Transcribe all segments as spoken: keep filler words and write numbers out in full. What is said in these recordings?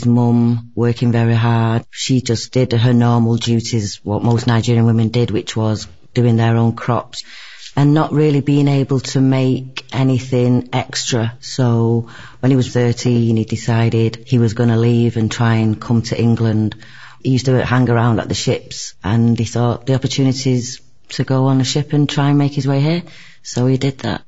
his mum working very hard. She just did her normal duties, what most Nigerian women did, which was doing their own crops and not really being able to make anything extra. So when he was thirteen, he decided he was going to leave and try and come to England. He used to hang around at the ships, and he thought the opportunities to go on a ship and try and make his way here. So he did that.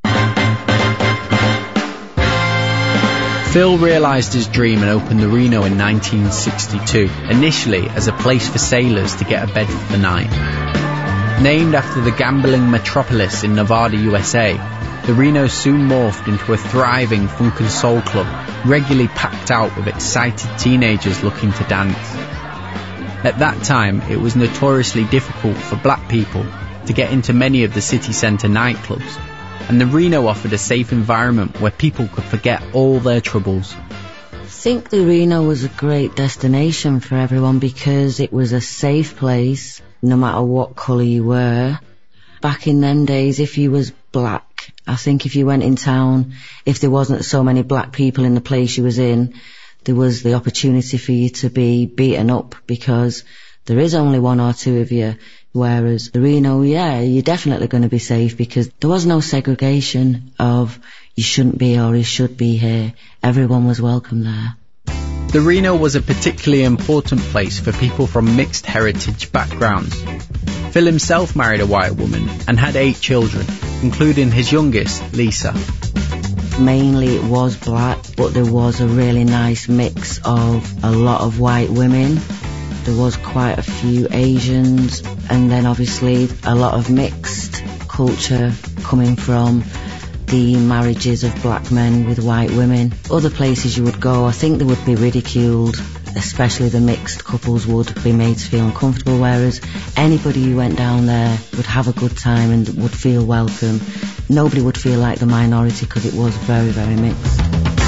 Phil realised his dream and opened the Reno in nineteen sixty-two, initially as a place for sailors to get a bed for the night. Named after the gambling metropolis in Nevada, U S A, the Reno soon morphed into a thriving funk and soul club, regularly packed out with excited teenagers looking to dance. At that time, it was notoriously difficult for black people to get into many of the city centre nightclubs, and the Reno offered a safe environment where people could forget all their troubles. I think the Reno was a great destination for everyone because it was a safe place, no matter what colour you were. Back in them days, if you was black, I think if you went in town, if there wasn't so many black people in the place you was in, there was the opportunity for you to be beaten up because there is only one or two of you. Whereas the Reno, yeah, you're definitely going to be safe because there was no segregation of you shouldn't be or you should be here. Everyone was welcome there. The Reno was a particularly important place for people from mixed heritage backgrounds. Phil himself married a white woman and had eight children, including his youngest, Lisa. Mainly it was black, but there was a really nice mix of a lot of white women. There was quite a few Asians, and then obviously a lot of mixed culture coming from the marriages of black men with white women. Other places you would go, I think they would be ridiculed, especially the mixed couples would be made to feel uncomfortable, whereas anybody who went down there would have a good time and would feel welcome. Nobody would feel like the minority because it was very, very mixed.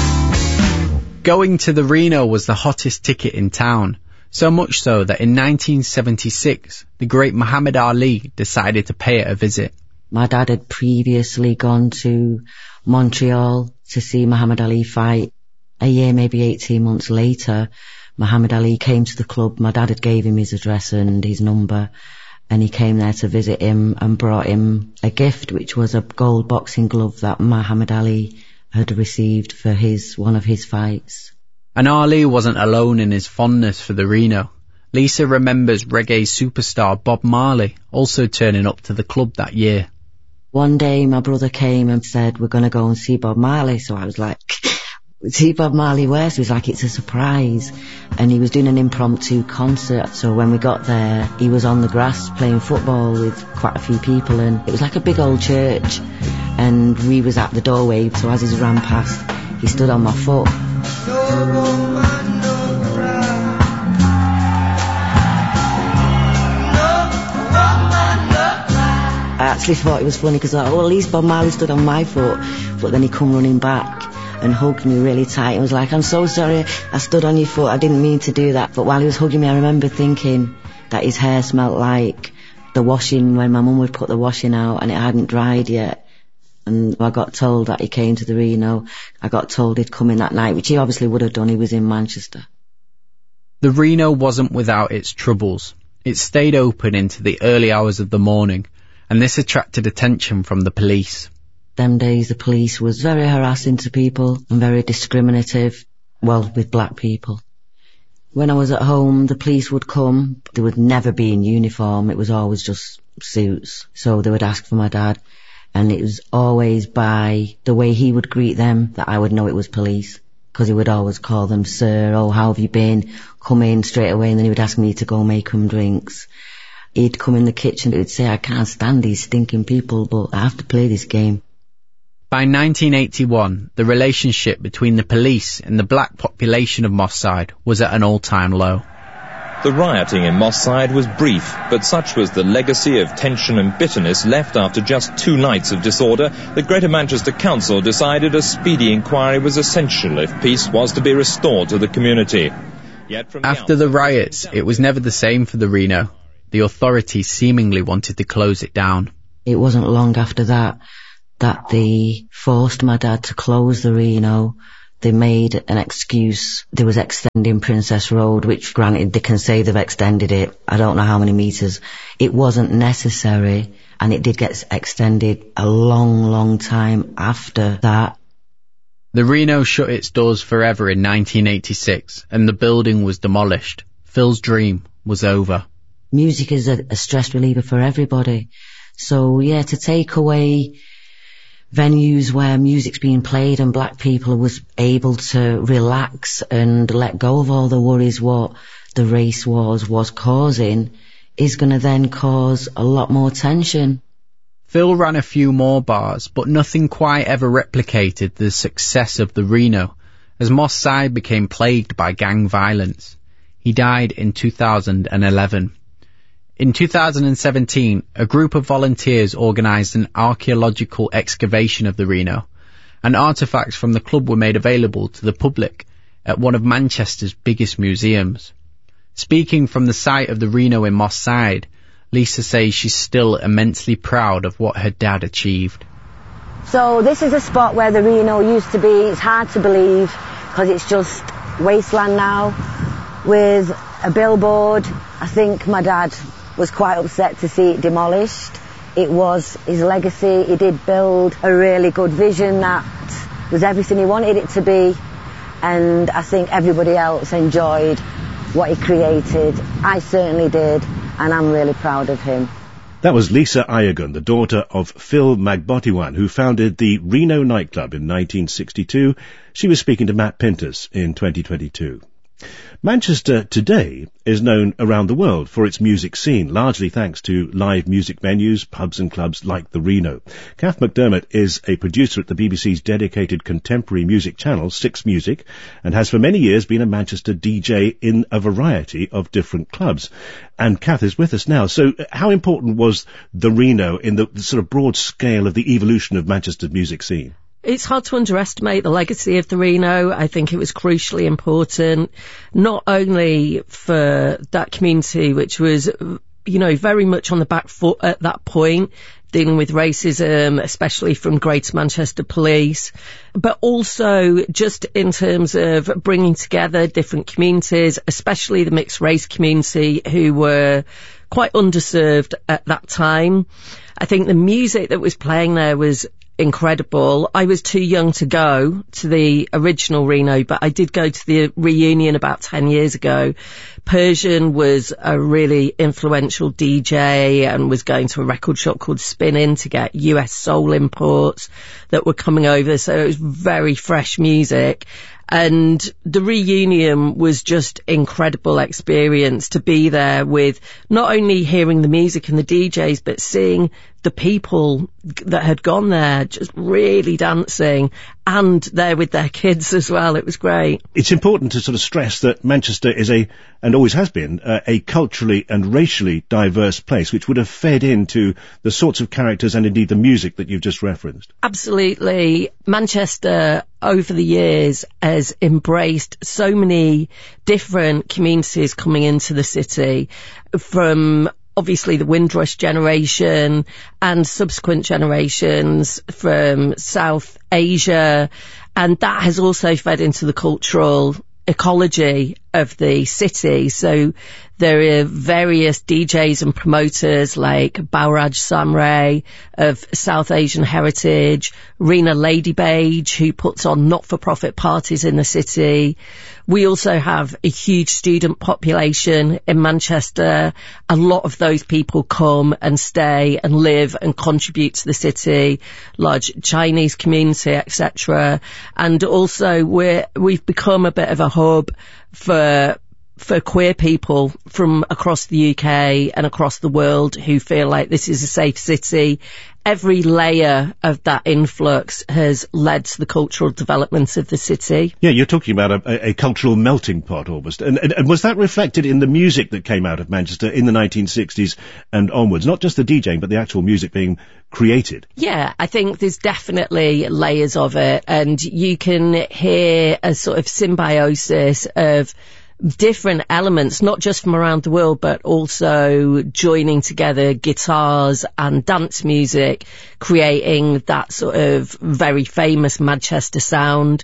Going to the Reno was the hottest ticket in town, so much so that in nineteen seventy-six, the great Muhammad Ali decided to pay it a visit. My dad had previously gone to Montreal to see Muhammad Ali fight. A year, maybe eighteen months later, Muhammad Ali came to the club. My dad had gave him his address and his number, and he came there to visit him and brought him a gift, which was a gold boxing glove that Muhammad Ali had received for his one of his fights. And Ali wasn't alone in his fondness for the Reno. Lisa remembers reggae superstar Bob Marley also turning up to the club that year. One day my brother came and said, we're going to go and see Bob Marley. So I was like, see Bob Marley where? So he was like, it's a surprise. And he was doing an impromptu concert. So when we got there, he was on the grass playing football with quite a few people. And it was like a big old church. And we was at the doorway. So as he ran past, he stood on my foot. I actually thought it was funny because I thought, well, at least Bob Marley stood on my foot. But then he come running back and hugged me really tight and was like, I'm so sorry, I stood on your foot, I didn't mean to do that. But while he was hugging me, I remember thinking that his hair smelled like the washing when my mum would put the washing out and it hadn't dried yet. And I got told that he came to the Reno. I got told he'd come in that night, which he obviously would have done. He was in Manchester. The Reno wasn't without its troubles. It stayed open into the early hours of the morning, and this attracted attention from the police. Them days the police was very harassing to people and very discriminative, well, with black people. When I was at home, the police would come. They would never be in uniform. It was always just suits. So they would ask for my dad. And it was always by the way he would greet them that I would know it was police. Because he would always call them, sir, oh, how have you been? Come in straight away. And then he would ask me to go make him drinks. He'd come in the kitchen. He'd say, I can't stand these stinking people, but I have to play this game. By nineteen eighty-one, the relationship between the police and the black population of Moss Side was at an all-time low. The rioting in Moss Side was brief, but such was the legacy of tension and bitterness left after just two nights of disorder that Greater Manchester Council decided a speedy inquiry was essential if peace was to be restored to the community. Yet from after the riots, it was never the same for the Reno. The authorities seemingly wanted to close it down. It wasn't long after that that they forced my dad to close the Reno. they made an excuse. There was extending Princess Road, which granted they can say they've extended it, I don't know how many metres. It wasn't necessary, and it did get extended a long, long time after that. The Reno shut its doors forever in nineteen eighty-six, and the building was demolished. Phil's dream was over. Music is a, a stress reliever for everybody. So yeah, to take away venues where music's being played and black people was able to relax and let go of all the worries what the race wars was causing is going to then cause a lot more tension. Phil ran a few more bars, but nothing quite ever replicated the success of the Reno, as Moss Side became plagued by gang violence. He died in two thousand eleven. In two thousand seventeen, a group of volunteers organised an archaeological excavation of the Reno, and artefacts from the club were made available to the public at one of Manchester's biggest museums. Speaking from the site of the Reno in Moss Side, Lisa says she's still immensely proud of what her dad achieved. So this is a spot where the Reno used to be. It's hard to believe because it's just wasteland now with a billboard. I think my dad was quite upset to see it demolished. It was his legacy. He did build a really good vision that was everything he wanted it to be, and I think everybody else enjoyed what he created. I certainly did, and I'm really proud of him. That was Lisa Ayagun, the daughter of Phil Magbotiwan, who founded the Reno nightclub in nineteen sixty-two. She was speaking to Matt Pintus in twenty twenty-two. Manchester today is known around the world for its music scene, largely thanks to live music venues, pubs and clubs like the Reno. Kath McDermott is a producer at the B B C's dedicated contemporary music channel, Six Music, and has for many years been a Manchester D J in a variety of different clubs. And Kath is with us now. So how important was the Reno in the, the sort of broad scale of the evolution of Manchester's music scene? It's hard to underestimate the legacy of the Reno. I think it was crucially important, not only for that community, which was, you know, very much on the back foot at that point, dealing with racism, especially from Greater Manchester Police, but also just in terms of bringing together different communities, especially the mixed race community who were quite underserved at that time. I think the music that was playing there was incredible. I was too young to go to the original Reno, but I did go to the reunion about ten years ago. Persian was a really influential D J and was going to a record shop called Spin In to get U S soul imports that were coming over. So it was very fresh music. And the reunion was just incredible experience to be there with not only hearing the music and the D Js, but seeing the people that had gone there just really dancing and there with their kids as well. It was great. It's important to sort of stress that Manchester is a, and always has been, uh, a culturally and racially diverse place, which would have fed into the sorts of characters and indeed the music that you've just referenced. Absolutely. Manchester over the years has embraced so many different communities coming into the city, from obviously the Windrush generation and subsequent generations from South Asia, and that has also fed into the cultural ecology of the city. So there are various D Js and promoters like Bauraj Samray of South Asian heritage, Rena Ladybage, who puts on not-for-profit parties in the city. We also have a huge student population in Manchester. A lot of those people come and stay and live and contribute to the city, large Chinese community, et cetera. And also we're, we've become a bit of a hub for for queer people from across the U K and across the world who feel like this is a safe city. Every layer of that influx has led to the cultural development of the city. Yeah, you're talking about a, a cultural melting pot almost. And, and, and was that reflected in the music that came out of Manchester in the nineteen sixties and onwards? Not just the DJing, but the actual music being created? Yeah, I think there's definitely layers of it. And you can hear a sort of symbiosis of different elements, not just from around the world, but also joining together guitars and dance music, creating that sort of very famous Manchester sound.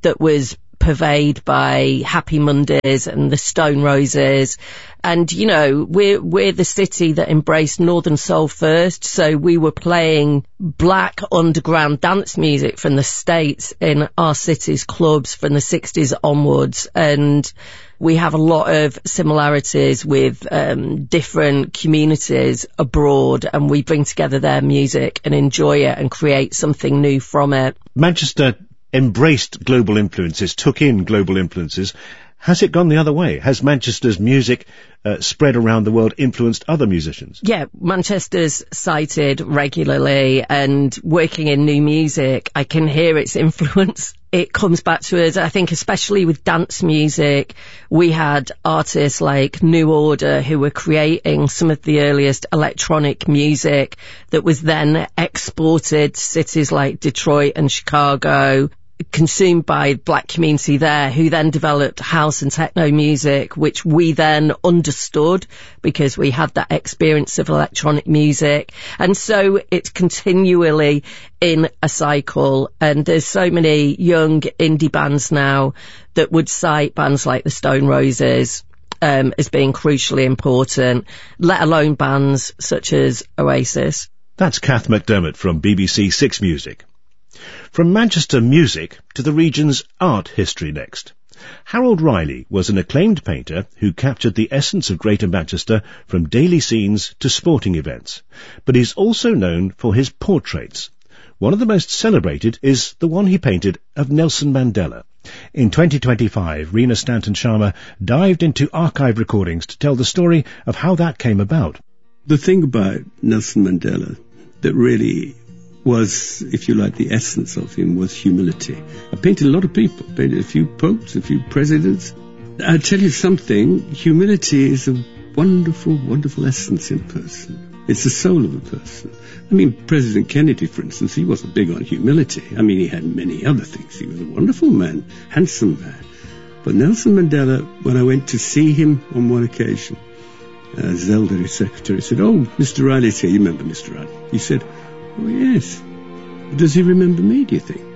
that was purveyed by Happy Mondays and the Stone Roses. And, you know, we're, we're the city that embraced Northern Soul first. So we were playing black underground dance music from the States in our city's clubs from the sixties onwards. And we have a lot of similarities with um, different communities abroad, and we bring together their music and enjoy it and create something new from it. Manchester embraced global influences, took in global influences. Has it gone the other way? Has Manchester's music uh, spread around the world, influenced other musicians? Yeah, Manchester's cited regularly, and working in new music, I can hear its influence. It comes back to us, I think, especially with dance music. We had artists like New Order who were creating some of the earliest electronic music that was then exported to cities like Detroit and Chicago, consumed by black community there, who then developed house and techno music, which we then understood because we had that experience of electronic music. And so it's continually in a cycle, and there's so many young indie bands now that would cite bands like the Stone Roses um, as being crucially important, let alone bands such as Oasis. That's Kath McDermott from B B C Six Music. From Manchester music to the region's art history next. Harold Riley was an acclaimed painter who captured the essence of Greater Manchester from daily scenes to sporting events. But he's also known for his portraits. One of the most celebrated is the one he painted of Nelson Mandela. In twenty twenty-five, Rena Stanton-Sharma dived into archive recordings to tell the story of how that came about. The thing about Nelson Mandela that really was, if you like, the essence of him was humility. I painted a lot of people, painted a few popes, a few presidents. I'll tell you something, humility is a wonderful, wonderful essence in a person. It's the soul of a person. I mean, President Kennedy, for instance, he wasn't big on humility. I mean, he had many other things. He was a wonderful man, handsome man. But Nelson Mandela, when I went to see him on one occasion, uh, Zelda, his secretary, said, "Oh, Mister Riley's here." You remember Mister Riley? He said, "Oh, yes. Does he remember me, do you think?"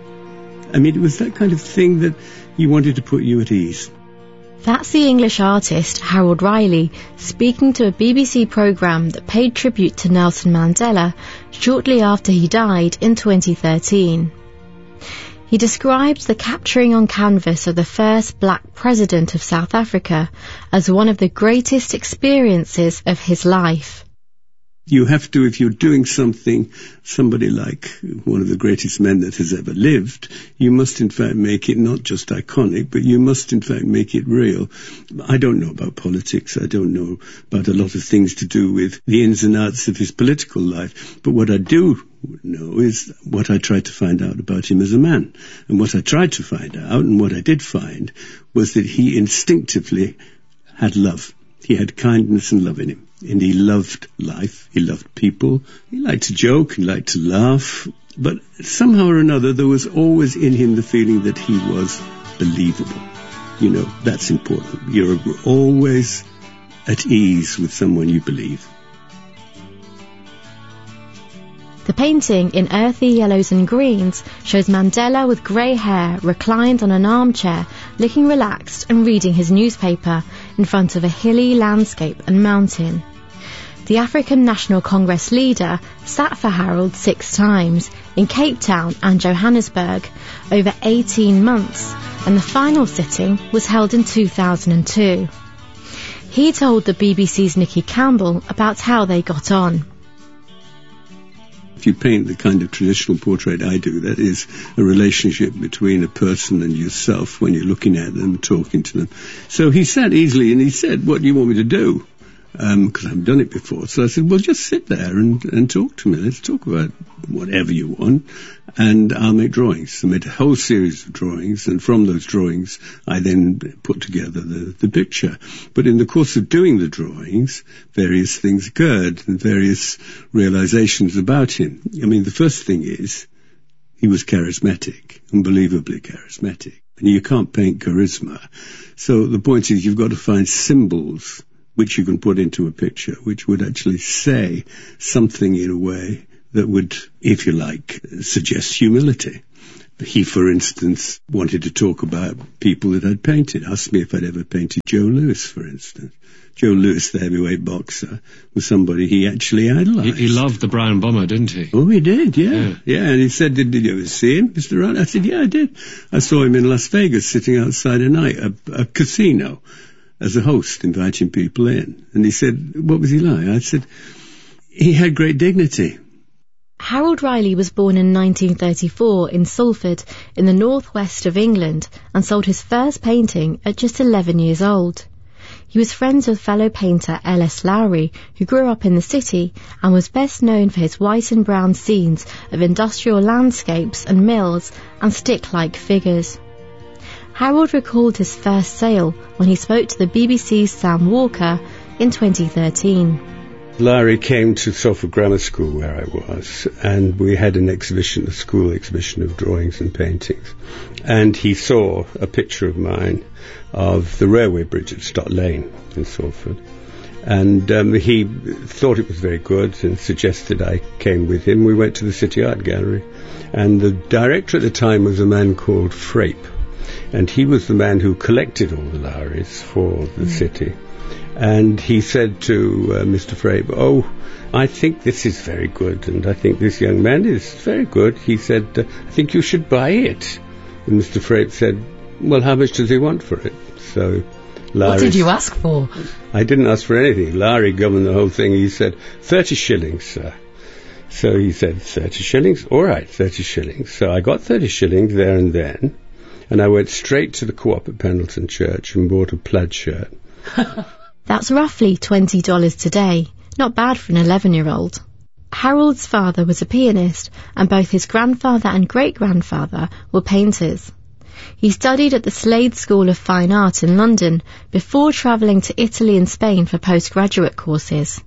I mean, it was that kind of thing that he wanted to put you at ease. That's the English artist Harold Riley speaking to a B B C programme that paid tribute to Nelson Mandela shortly after he died in twenty thirteen. He describes the capturing on canvas of the first black president of South Africa as one of the greatest experiences of his life. You have to, if you're doing something, somebody like one of the greatest men that has ever lived, you must in fact make it not just iconic, but you must in fact make it real. I don't know about politics. I don't know about a lot of things to do with the ins and outs of his political life. But what I do know is what I tried to find out about him as a man. And what I tried to find out, and what I did find, was that he instinctively had love. He had kindness and love in him. And he loved life, he loved people, he liked to joke, he liked to laugh, but somehow or another there was always in him the feeling that he was believable. You know, that's important. You're always at ease with someone you believe. The painting in earthy yellows and greens shows Mandela with grey hair reclined on an armchair, looking relaxed and reading his newspaper in front of a hilly landscape and mountain. The African National Congress leader sat for Harold six times in Cape Town and Johannesburg over eighteen months, and the final sitting was held in two thousand two. He told the B B C's Nicky Campbell about how they got on. If you paint the kind of traditional portrait I do, that is a relationship between a person and yourself when you're looking at them, talking to them. So he sat easily and he said, "What do you want me to do?" Because um, I've done it before. So I said, "Well, just sit there and, and talk to me. Let's talk about whatever you want, and I'll make drawings." I made a whole series of drawings, and from those drawings, I then put together the, the picture. But in the course of doing the drawings, various things occurred, and various realizations about him. I mean, the first thing is, he was charismatic, unbelievably charismatic. And you can't paint charisma. So the point is, you've got to find symbols which you can put into a picture, which would actually say something in a way that would, if you like, suggest humility. He, for instance, wanted to talk about people that I'd painted, asked me if I'd ever painted Joe Louis, for instance. Joe Louis, the heavyweight boxer, was somebody he actually idolised. He, he loved the Brown Bomber, didn't he? Oh, he did, yeah. Yeah, yeah. And he said, did, did you ever see him, Mister Wright? I said, yeah, I did. I saw him in Las Vegas sitting outside a night, a, a casino, as a host, inviting people in. And he said, what was he like? I said, he had great dignity. Harold Riley was born in nineteen thirty-four in Salford in the northwest of England and sold his first painting at just eleven years old. He was friends with fellow painter L S Lowry, who grew up in the city and was best known for his white and brown scenes of industrial landscapes and mills and stick-like figures. Harold recalled his first sale when he spoke to the B B C's Sam Walker in twenty thirteen. Larry came to Salford Grammar School where I was, and we had an exhibition, a school exhibition of drawings and paintings. And he saw a picture of mine of the railway bridge at Stott Lane in Salford. And um, he thought it was very good and suggested I came with him. We went to the City Art Gallery, and the director at the time was a man called Frape, and he was the man who collected all the Lowrys for the mm. city. And he said to uh, Mister Frape, oh, I think this is very good, and I think this young man is very good. He said, uh, I think you should buy it. And Mister Frape said, well, how much does he want for it? So, Larry, what did you ask for? I didn't ask for anything. Larry governed the whole thing. He said, thirty shillings, sir. So he said, thirty shillings? All right, thirty shillings. So I got thirty shillings there and then, and I went straight to the Co-op at Pendleton Church and bought a plaid shirt. That's roughly twenty dollars today. Not bad for an eleven-year-old. Harold's father was a pianist, and both his grandfather and great-grandfather were painters. He studied at the Slade School of Fine Art in London before travelling to Italy and Spain for postgraduate courses.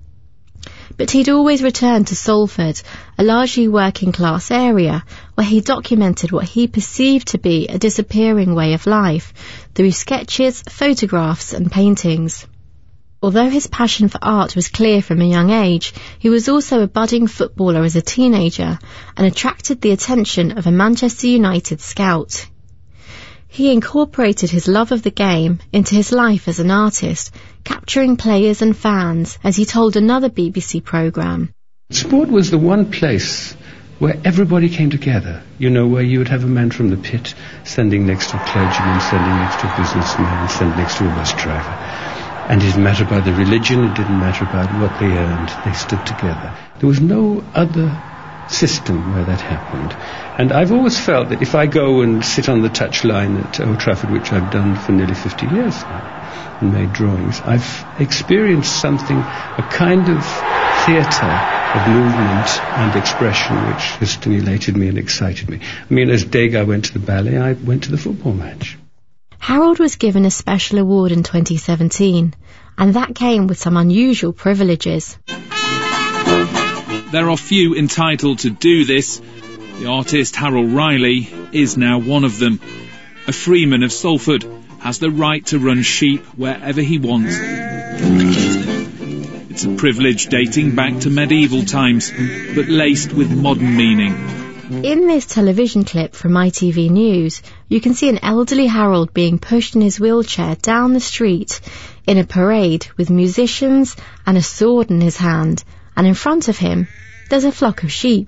But he'd always returned to Salford, a largely working-class area, where he documented what he perceived to be a disappearing way of life through sketches, photographs and paintings. Although his passion for art was clear from a young age, he was also a budding footballer as a teenager and attracted the attention of a Manchester United scout. He incorporated his love of the game into his life as an artist, capturing players and fans, as he told another B B C programme. Sport was the one place where everybody came together, you know, where you would have a man from the pit standing next to a clergyman, standing next to a businessman, standing next to a bus driver. And it didn't matter about the religion, it didn't matter about what they earned, they stood together. There was no other system where that happened. And I've always felt that if I go and sit on the touchline at Old Trafford, which I've done for nearly fifty years now, and made drawings, I've experienced something, a kind of theatre of movement and expression which has stimulated me and excited me. I mean, as Degas went to the ballet, I went to the football match. Harold was given a special award in twenty seventeen, and that came with some unusual privileges. There are few entitled to do this. The artist Harold Riley is now one of them. A freeman of Salford has the right to run sheep wherever he wants. It's a privilege dating back to medieval times, but laced with modern meaning. In this television clip from I T V News, you can see an elderly Harold being pushed in his wheelchair down the street in a parade with musicians and a sword in his hand, and in front of him there's a flock of sheep.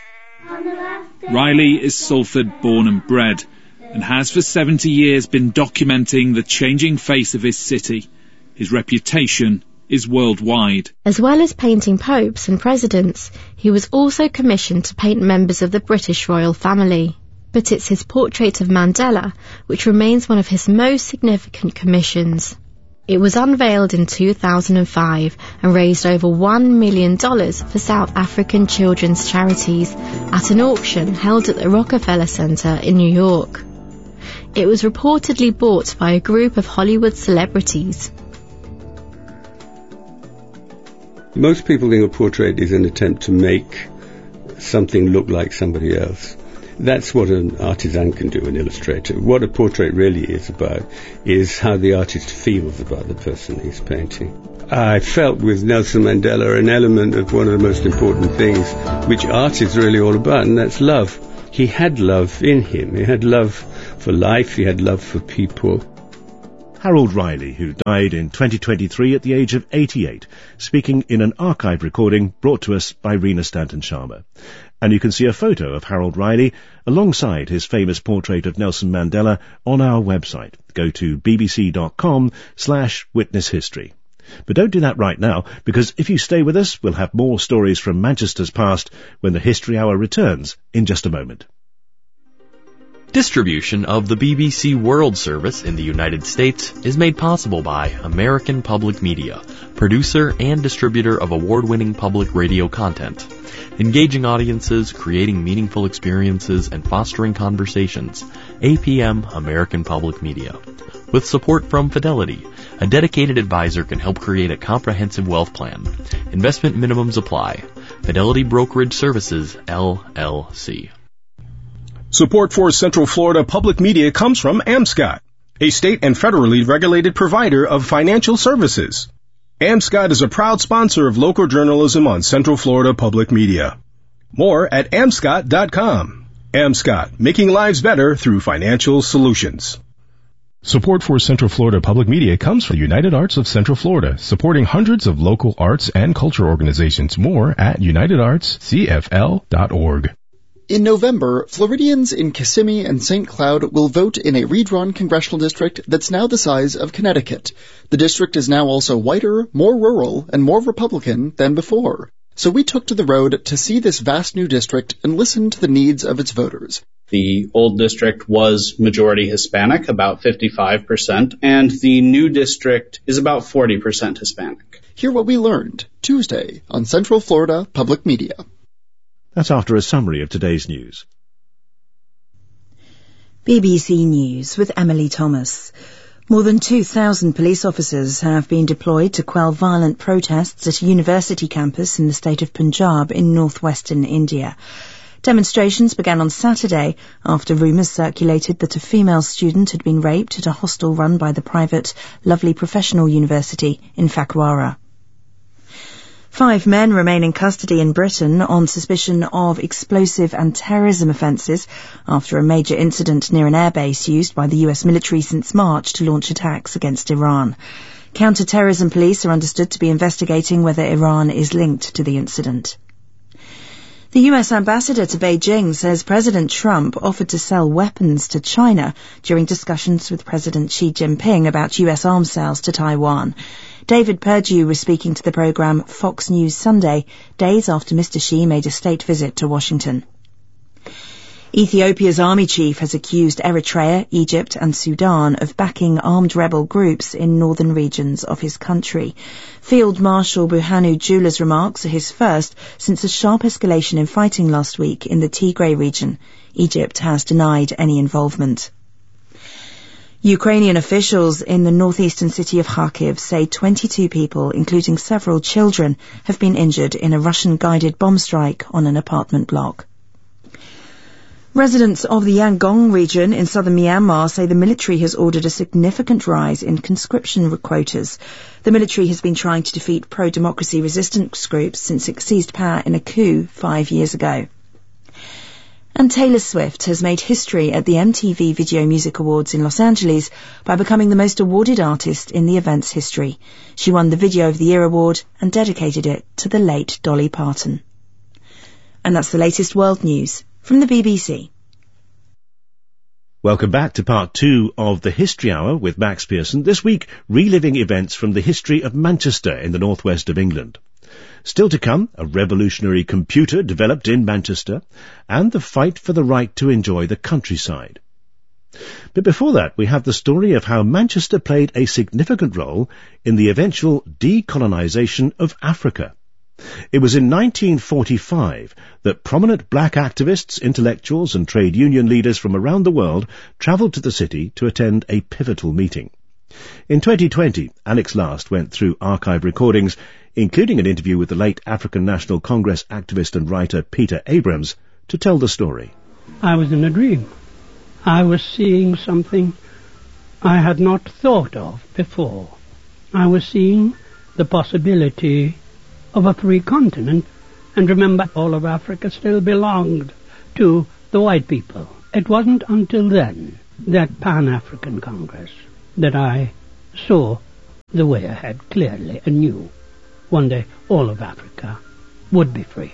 Riley is Salford born and bred, and has for seventy years been documenting the changing face of his city. His reputation is worldwide. As well as painting popes and presidents, he was also commissioned to paint members of the British royal family. But it's his portrait of Mandela which remains one of his most significant commissions. It was unveiled in two thousand five and raised over one million dollars for South African children's charities at an auction held at the Rockefeller Center in New York. It was reportedly bought by a group of Hollywood celebrities. Most people think a portrait is an attempt to make something look like somebody else. That's what an artisan can do, an illustrator. What a portrait really is about is how the artist feels about the person he's painting. I felt with Nelson Mandela an element of one of the most important things which art is really all about, and that's love. He had love in him. He had love for life. He had love for people. Harold Riley, who died in twenty twenty-three at the age of eighty-eight, speaking in an archive recording brought to us by Rena Stanton Sharma. And you can see a photo of Harold Riley alongside his famous portrait of Nelson Mandela on our website. Go to bbc.com slash witness history. But don't do that right now, because if you stay with us, we'll have more stories from Manchester's past when the History Hour returns in just a moment. Distribution of the B B C World Service in the United States is made possible by American Public Media, producer and distributor of award-winning public radio content. Engaging audiences, creating meaningful experiences, and fostering conversations. A P M American Public Media. With support from Fidelity, a dedicated advisor can help create a comprehensive wealth plan. Investment minimums apply. Fidelity Brokerage Services, L L C. Support for Central Florida Public Media comes from AmScott, a state and federally regulated provider of financial services. AmScott is a proud sponsor of local journalism on Central Florida Public Media. More at amscott dot com. AmScott, making lives better through financial solutions. Support for Central Florida Public Media comes from United Arts of Central Florida, supporting hundreds of local arts and culture organizations. More at united arts c f l dot org. In November, Floridians in Kissimmee and Saint Cloud will vote in a redrawn congressional district that's now the size of Connecticut. The district is now also whiter, more rural, and more Republican than before. So we took to the road to see this vast new district and listen to the needs of its voters. The old district was majority Hispanic, about fifty-five percent, and the new district is about forty percent Hispanic. Hear what we learned Tuesday on Central Florida Public Media. That's after a summary of today's news. B B C News with Emily Thomas. More than two thousand police officers have been deployed to quell violent protests at a university campus in the state of Punjab in northwestern India. Demonstrations began on Saturday after rumours circulated that a female student had been raped at a hostel run by the private Lovely Professional University in Phagwara. Five men remain in custody in Britain on suspicion of explosive and terrorism offences after a major incident near an airbase used by the U S military since March to launch attacks against Iran. Counter-terrorism police are understood to be investigating whether Iran is linked to the incident. The U S ambassador to Beijing says President Trump offered to sell weapons to China during discussions with President Xi Jinping about U S arms sales to Taiwan. David Perdue was speaking to the programme Fox News Sunday, days after Mister Xi made a state visit to Washington. Ethiopia's army chief has accused Eritrea, Egypt and Sudan of backing armed rebel groups in northern regions of his country. Field Marshal Burhanu Jula's remarks are his first since a sharp escalation in fighting last week in the Tigray region. Egypt has denied any involvement. Ukrainian officials in the northeastern city of Kharkiv say twenty-two people, including several children, have been injured in a Russian-guided bomb strike on an apartment block. Residents of the Yangon region in southern Myanmar say the military has ordered a significant rise in conscription quotas. The military has been trying to defeat pro-democracy resistance groups since it seized power in a coup five years ago. And Taylor Swift has made history at the M T V Video Music Awards in Los Angeles by becoming the most awarded artist in the event's history. She won the Video of the Year award and dedicated it to the late Dolly Parton. And that's the latest world news from the B B C. Welcome back to part two of the History Hour with Max Pearson. This week, reliving events from the history of Manchester in the northwest of England. Still to come, a revolutionary computer developed in Manchester, and the fight for the right to enjoy the countryside. But before that, we have the story of how Manchester played a significant role in the eventual decolonisation of Africa. It was in nineteen forty-five that prominent black activists, intellectuals and trade union leaders from around the world travelled to the city to attend a pivotal meeting. In twenty twenty, Alex Last went through archive recordings, including an interview with the late African National Congress activist and writer Peter Abrams, to tell the story. I was in a dream. I was seeing something I had not thought of before. I was seeing the possibility of a free continent, and remember, all of Africa still belonged to the white people. It wasn't until then, that Pan-African Congress, that I saw the way ahead clearly and knew one day all of Africa would be free.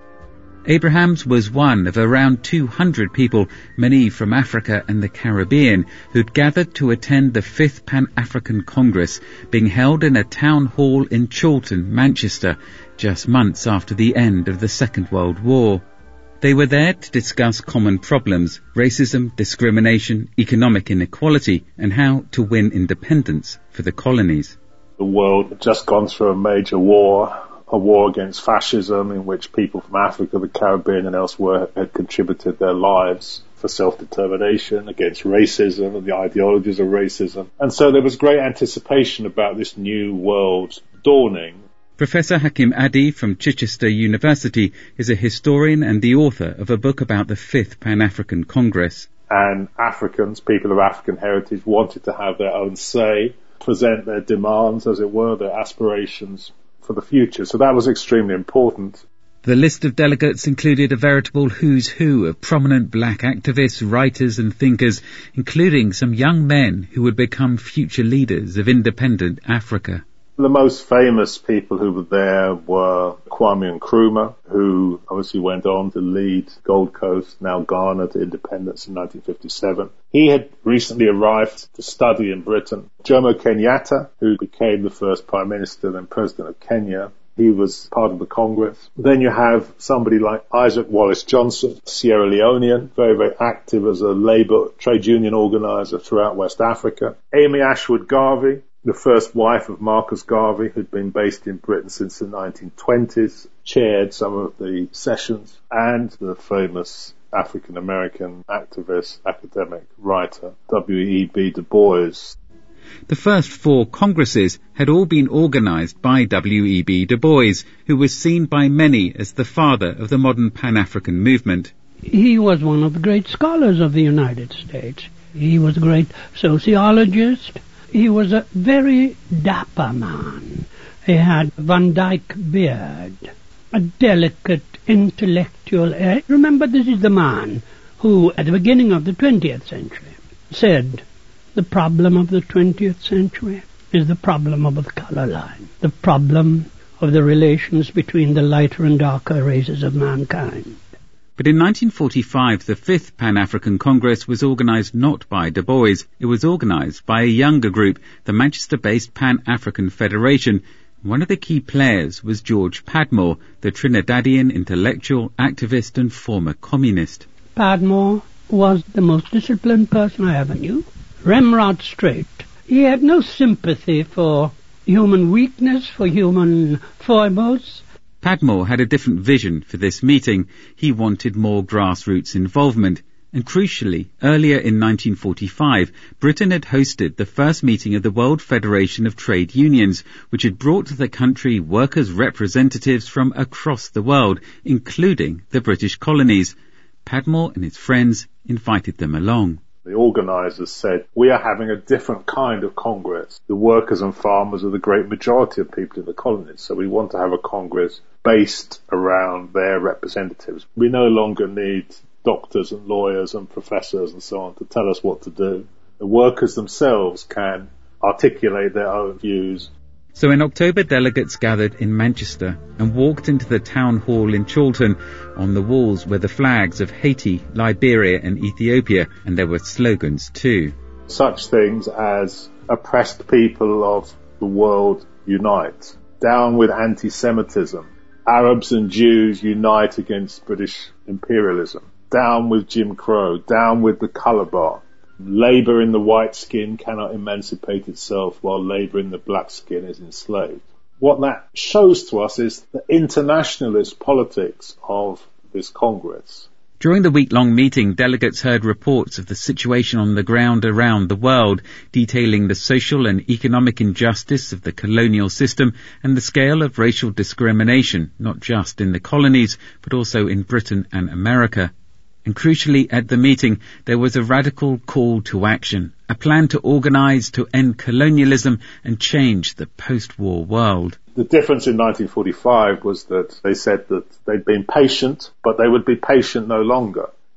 Abrahams was one of around two hundred people, many from Africa and the Caribbean, who'd gathered to attend the fifth Pan-African Congress, being held in a town hall in Chorlton, Manchester, just months after the end of the Second World War. They were there to discuss common problems, racism, discrimination, economic inequality, and how to win independence for the colonies. The world had just gone through a major war, a war against fascism, in which people from Africa, the Caribbean and elsewhere had contributed their lives for self-determination, against racism and the ideologies of racism. And so there was great anticipation about this new world dawning. Professor Hakim Adi from Chichester University is a historian and the author of a book about the fifth Pan-African Congress. And Africans, people of African heritage, wanted to have their own say, present their demands, as it were, their aspirations for the future. So that was extremely important. The list of delegates included a veritable who's who of prominent black activists, writers and thinkers, including some young men who would become future leaders of independent Africa. The most famous people who were there were Kwame Nkrumah, who obviously went on to lead Gold Coast, now Ghana, to independence in nineteen fifty-seven. He had recently arrived to study in Britain. Jomo Kenyatta, who became the first Prime Minister and President of Kenya, he was part of the Congress. Then you have somebody like Isaac Wallace Johnson, Sierra Leonean, very, very active as a labour trade union organiser throughout West Africa. Amy Ashwood Garvey, the first wife of Marcus Garvey, who'd been based in Britain since the nineteen twenties, chaired some of the sessions, and the famous African-American activist, academic, writer, W E B Du Bois. The first four congresses had all been organised by W E B Du Bois, who was seen by many as the father of the modern Pan-African movement. He was one of the great scholars of the United States. He was a great sociologist. He was a very dapper man. He had Van Dyke beard, a delicate intellectual air. Remember, this is the man who, at the beginning of the twentieth century, said, the problem of the twentieth century is the problem of the color line, the problem of the relations between the lighter and darker races of mankind. But in nineteen forty-five, the fifth Pan-African Congress was organised not by Du Bois. It was organised by a younger group, the Manchester-based Pan-African Federation. One of the key players was George Padmore, the Trinidadian intellectual, activist and former communist. Padmore was the most disciplined person I ever knew. Ramrod straight. He had no sympathy for human weakness, for human foibles. Padmore had a different vision for this meeting. He wanted more grassroots involvement. And crucially, earlier in nineteen forty-five, Britain had hosted the first meeting of the World Federation of Trade Unions, which had brought to the country workers' representatives from across the world, including the British colonies. Padmore and his friends invited them along. The organisers said, we are having a different kind of Congress. The workers and farmers are the great majority of people in the colonies, so we want to have a Congress based around their representatives. We no longer need doctors and lawyers and professors and so on to tell us what to do. The workers themselves can articulate their own views. So in October, delegates gathered in Manchester and walked into the town hall in Chorlton. On the walls were the flags of Haiti, Liberia and Ethiopia, and there were slogans too. Such things as oppressed people of the world unite, down with anti-Semitism, Arabs and Jews unite against British imperialism, down with Jim Crow, down with the colour bar. Labour in the white skin cannot emancipate itself while labour in the black skin is enslaved. What that shows to us is the internationalist politics of this Congress. During the week-long meeting, delegates heard reports of the situation on the ground around the world, detailing the social and economic injustice of the colonial system and the scale of racial discrimination, not just in the colonies, but also in Britain and America. And crucially, at the meeting, there was a radical call to action, a plan to organise to end colonialism and change the post-war world. The difference in nineteen forty-five was that they said that they'd been patient, but they would be patient no longer.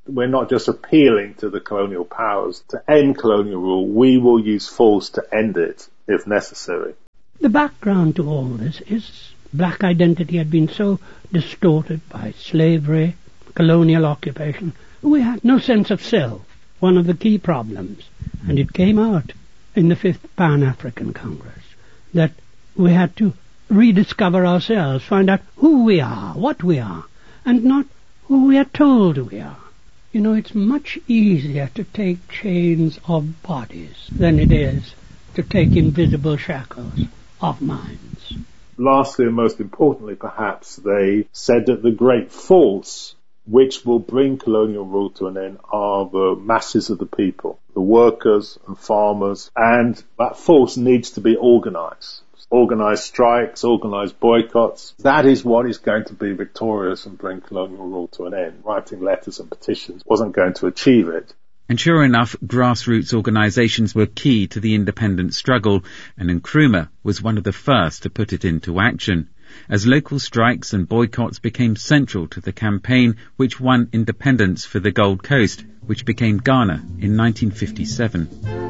we're not just appealing to the colonial powers to end colonial rule, we will use force to end it if necessary. The background to all this is black identity had been so distorted by slavery, colonial occupation. We had no sense of self, one of the key problems. And it came out in the Fifth Pan-African Congress that we had to rediscover ourselves, find out who we are, what we are, and not who we are told we are. You know, it's much easier to take chains of bodies than it is to take invisible shackles of minds. Lastly, and most importantly perhaps, they said that the great force which will bring colonial rule to an end are the masses of the people, the workers and farmers, and that force needs to be organised. Organised strikes, organised boycotts. That is what is going to be victorious and bring colonial rule to an end. Writing letters and petitions wasn't going to achieve it. And sure enough, grassroots organisations were key to the independence struggle, and Nkrumah was one of the first to put it into action, as local strikes and boycotts became central to the campaign which won independence for the Gold Coast, which became Ghana in nineteen fifty-seven.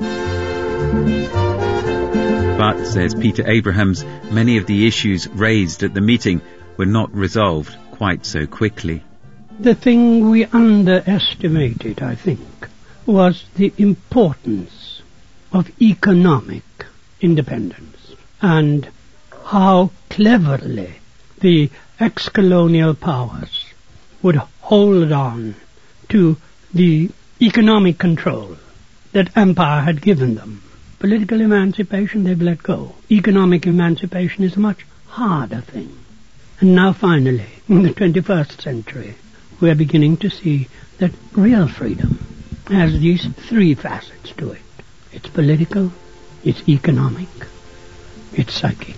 But, says Peter Abrahams, many of the issues raised at the meeting were not resolved quite so quickly. The thing we underestimated, I think, was the importance of economic independence and how cleverly the ex-colonial powers would hold on to the economic control that empire had given them. Political emancipation they've let go. Economic emancipation is a much harder thing. And now finally, in the twenty-first century, we are beginning to see that real freedom has these three facets to it. It's political, it's economic, it's psychic.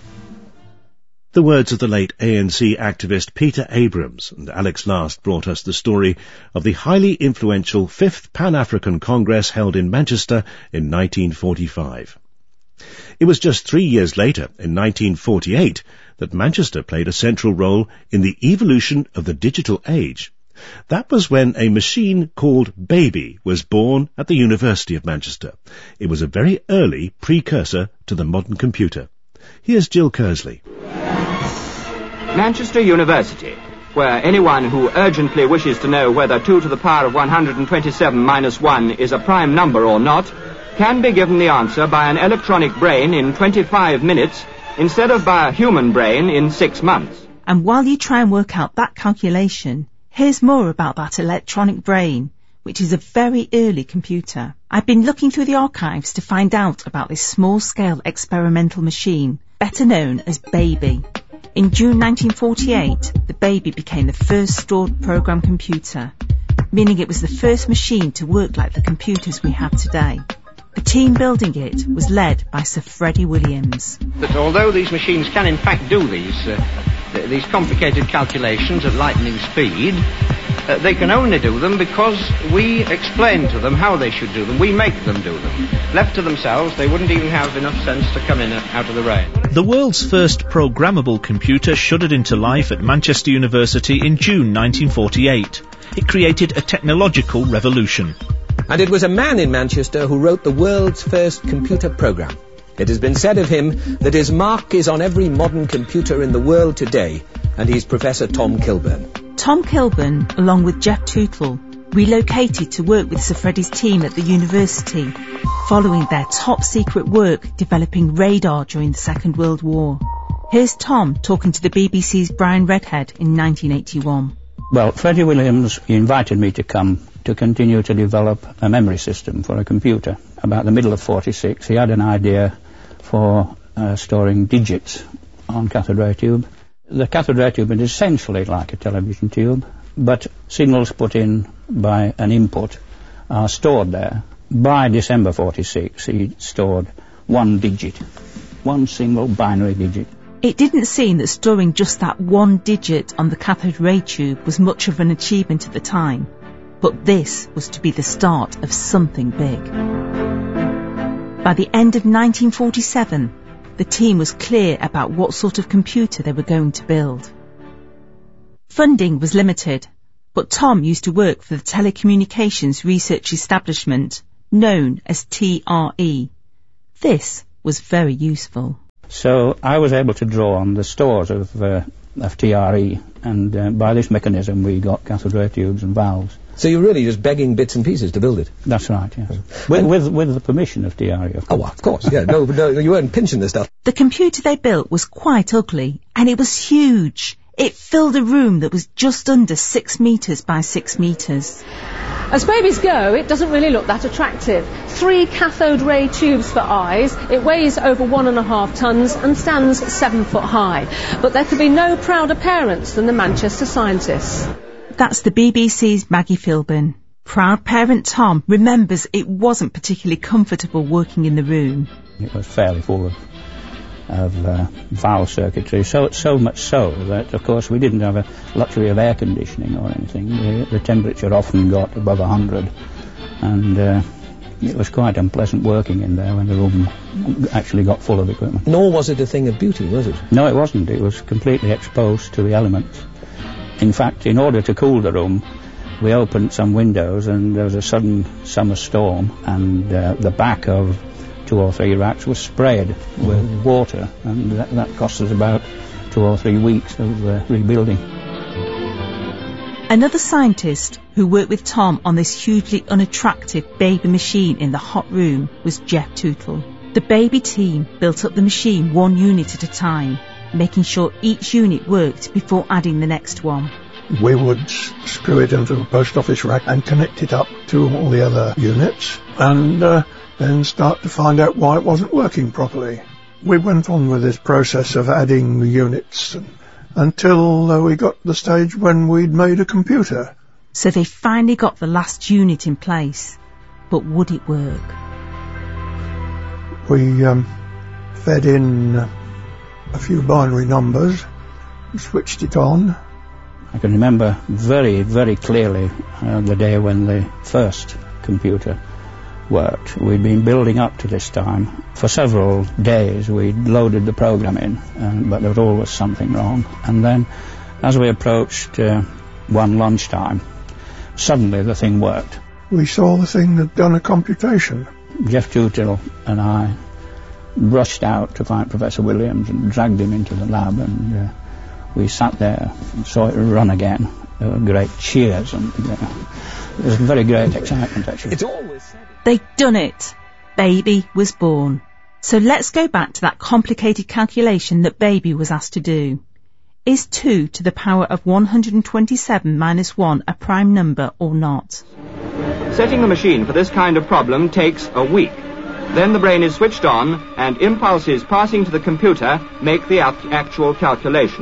The words of the late A N C activist Peter Abrahams, and Alex Last brought us the story of the highly influential Fifth Pan-African Congress held in Manchester in nineteen forty-five. It was just three years later, in nineteen forty-eight, that Manchester played a central role in the evolution of the digital age. That was when a machine called Baby was born at the University of Manchester. It was a very early precursor to the modern computer. Here's Jill Kersley. Manchester University, where anyone who urgently wishes to know whether two to the power of one hundred twenty-seven minus one is a prime number or not, can be given the answer by an electronic brain in twenty-five minutes instead of by a human brain in six months. And while you try and work out that calculation, here's more about that electronic brain, which is a very early computer. I've been looking through the archives to find out about this small-scale experimental machine, better known as Baby. In June nineteen forty-eight, the Baby became the first stored program computer, meaning it was the first machine to work like the computers we have today. The team building it was led by Sir Freddie Williams. But although these machines can in fact do these uh, th- these complicated calculations at lightning speed, uh, they can only do them because we explain to them how they should do them. We make them do them. Left to themselves, they wouldn't even have enough sense to come in out of the rain. The world's first programmable computer shuddered into life at Manchester University in June nineteen forty-eight. It created a technological revolution. And it was a man in Manchester who wrote the world's first computer program. It has been said of him that his mark is on every modern computer in the world today, and he's Professor Tom Kilburn. Tom Kilburn, along with Jeff Tootle, relocated to work with Sir Freddie's team at the university, following their top-secret work developing radar during the Second World War. Here's Tom talking to the B B C's Brian Redhead in nineteen eighty-one. Well, Freddie Williams invited me to come to continue to develop a memory system for a computer. About the middle of forty-six, he had an idea for uh, storing digits on cathode ray tube. The cathode ray tube is essentially like a television tube, but signals put in by an input are stored there. By December forty-six, he stored one digit, one single binary digit. It didn't seem that storing just that one digit on the cathode ray tube was much of an achievement at the time, but this was to be the start of something big. By the end of nineteen forty-seven, the team was clear about what sort of computer they were going to build. Funding was limited, but Tom used to work for the Telecommunications Research Establishment, known as T R E. This was very useful. So I was able to draw on the stores of, uh, of T R E, and uh, by this mechanism we got cathode ray tubes and valves. So you're really just begging bits and pieces to build it? That's right, yes. With, with, with the permission of T R E, of course. Oh, of course, yeah. No, no, you weren't pinching this stuff. The computer they built was quite ugly, and it was huge. It filled a room that was just under six metres by six metres. As babies go, it doesn't really look that attractive. Three cathode ray tubes for eyes, it weighs over one and a half tonnes and stands seven foot high. But there could be no prouder parents than the Manchester scientists. That's the B B C's Maggie Philbin. Proud parent Tom remembers it wasn't particularly comfortable working in the room. It was fairly full of of uh, valve circuitry, so so much so that, of course, we didn't have a luxury of air conditioning or anything. The, the temperature often got above one hundred, and uh, it was quite unpleasant working in there when the room actually got full of equipment. Nor was it a thing of beauty, was it? No, it wasn't. It was completely exposed to the elements. In fact, in order to cool the room, we opened some windows, and there was a sudden summer storm, and uh, the back of two or three racks was sprayed with mm. water, and that, that cost us about two or three weeks of uh, rebuilding. Another scientist who worked with Tom on this hugely unattractive baby machine in the hot room was Jeff Tootle. The baby team built up the machine one unit at a time, making sure each unit worked before adding the next one. We would s- screw it into a post office rack and connect it up to all the other units, and uh, then start to find out why it wasn't working properly. We went on with this process of adding units and, until uh, we got to the stage when we'd made a computer. So they finally got the last unit in place. But would it work? We um, fed in uh, a few binary numbers, switched it on. I can remember very, very clearly uh, the day when the first computer worked. We'd been building up to this time. For several days we'd loaded the program in, uh, but there was always something wrong. And then as we approached uh, one lunchtime, suddenly the thing worked. We saw the thing had done a computation. Jeff Tootle and I rushed out to find Professor Williams and dragged him into the lab, and uh, we sat there and saw it run again. There were great cheers, and uh, it was very great excitement, actually. It's always said. They'd done it. Baby was born. So let's go back to that complicated calculation that Baby was asked to do. Is two to the power of one hundred twenty-seven minus one a prime number or not? Setting the machine for this kind of problem takes a week. Then the brain is switched on, and impulses passing to the computer make the actual calculation.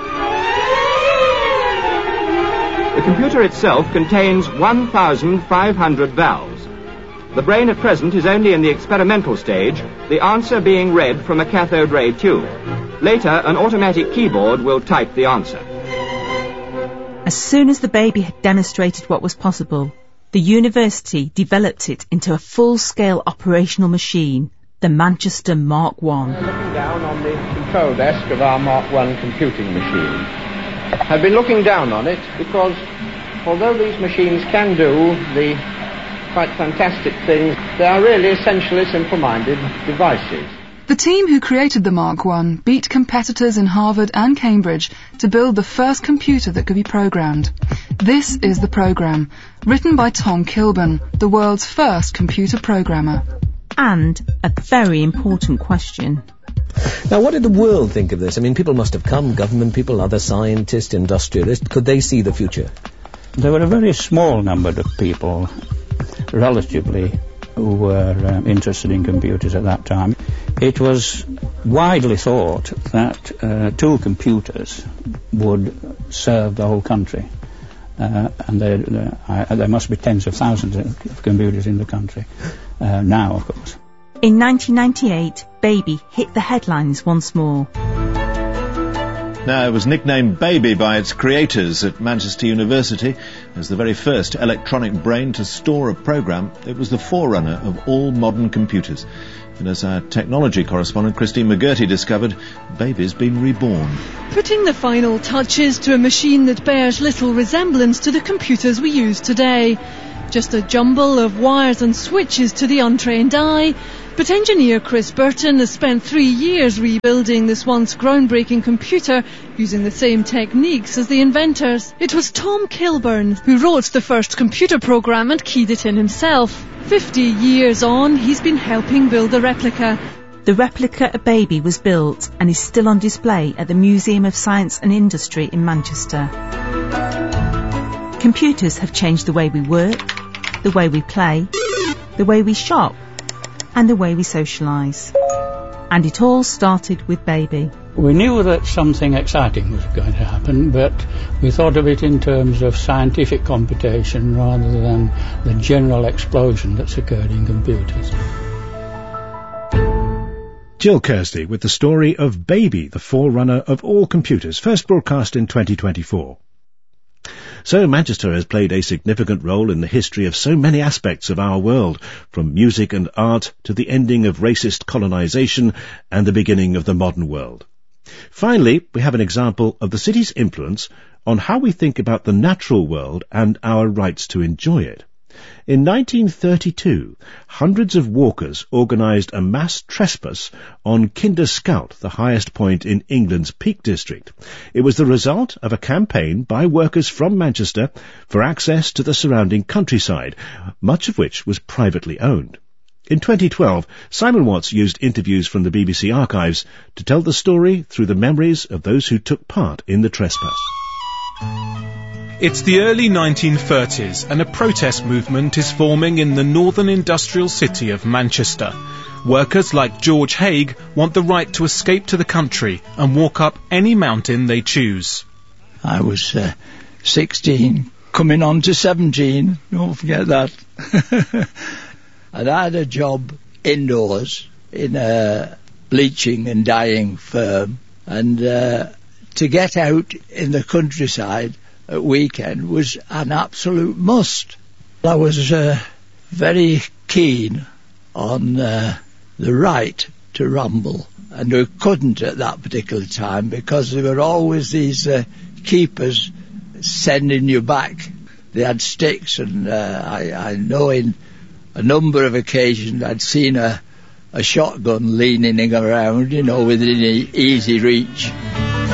The computer itself contains one thousand five hundred valves. The brain at present is only in the experimental stage, the answer being read from a cathode ray tube. Later, an automatic keyboard will type the answer. As soon as the baby had demonstrated what was possible, the university developed it into a full-scale operational machine, the Manchester Mark one. Looking down on the control desk of our Mark one computing machine. I've been looking down on it because although these machines can do the quite fantastic things, they are really essentially simple-minded devices. The team who created the Mark one beat competitors in Harvard and Cambridge to build the first computer that could be programmed. This is the program, written by Tom Kilburn, the world's first computer programmer. And a very important question. Now, what did the world think of this? I mean, people must have come, government people, other scientists, industrialists. Could they see the future? There were a very small number of people, relatively, who were uh, interested in computers at that time. It was widely thought that uh, two computers would serve the whole country. Uh, and there, there, I, there must be tens of thousands of computers in the country uh, now, of course. In nineteen ninety-eight, Baby hit the headlines once more. Now, it was nicknamed Baby by its creators at Manchester University as the very first electronic brain to store a programme. It was the forerunner of all modern computers. And as our technology correspondent Christine McGurty discovered, Baby's been reborn. Putting the final touches to a machine that bears little resemblance to the computers we use today. Just a jumble of wires and switches to the untrained eye. But engineer Chris Burton has spent three years rebuilding this once groundbreaking computer using the same techniques as the inventors. It was Tom Kilburn who wrote the first computer program and keyed it in himself. Fifty years on, he's been helping build the replica. The replica of Baby was built and is still on display at the Museum of Science and Industry in Manchester. Computers have changed the way we work, the way we play, the way we shop, and the way we socialise. And it all started with Baby. We knew that something exciting was going to happen, but we thought of it in terms of scientific computation rather than the general explosion that's occurred in computers. Jill Kirsty with the story of Baby, the forerunner of all computers, first broadcast in twenty twenty-four. So Manchester has played a significant role in the history of so many aspects of our world, from music and art to the ending of racist colonisation and the beginning of the modern world. Finally, we have an example of the city's influence on how we think about the natural world and our rights to enjoy it. In nineteen thirty-two, hundreds of walkers organised a mass trespass on Kinder Scout, the highest point in England's Peak District. It was the result of a campaign by workers from Manchester for access to the surrounding countryside, much of which was privately owned. In twenty twelve, Simon Watts used interviews from the B B C archives to tell the story through the memories of those who took part in the trespass. It's the early nineteen thirties and a protest movement is forming in the northern industrial city of Manchester. Workers like George Haig want the right to escape to the country and walk up any mountain they choose. I was uh, sixteen, coming on to seventeen, don't forget that. And I had a job indoors in a bleaching and dyeing firm, and uh, to get out in the countryside at weekend was an absolute must. I was uh, very keen on uh, the right to ramble, and we couldn't at that particular time because there were always these uh, keepers sending you back. They had sticks, and uh, I, I know in a number of occasions I'd seen a, a shotgun leaning around, you know, within e- easy reach.